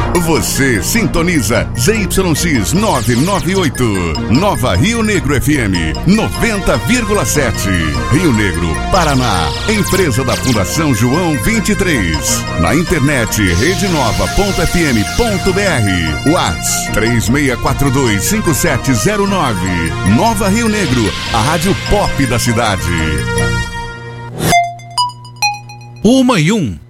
Você sintoniza ZYX 998. Nova Rio Negro FM 90,7. Rio Negro, Paraná. Empresa da Fundação João 23. Na internet redenova.fm.br. WhatsApp 36425709. Nova Rio Negro, a rádio pop da cidade. 1:01.